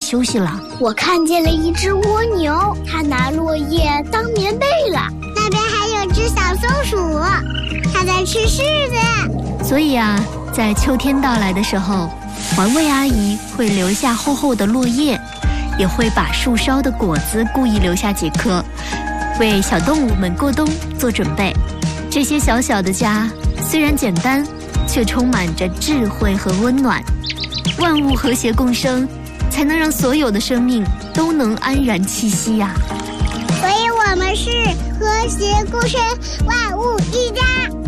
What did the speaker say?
休息了。 我看见了一只蜗牛，它拿落叶当棉被了。 那边还有只小松鼠，它在吃柿子。 所以啊，在秋天到来的时候，环卫阿姨会留下厚厚的落叶，也会把树梢的果子故意留下几颗，为小动物们过冬做准备。这些小小的家虽然简单，却充满着智慧和温暖。万物和谐共生，才能让所有的生命都能安然栖息呀。 所以我们是和谐共生，万物一家。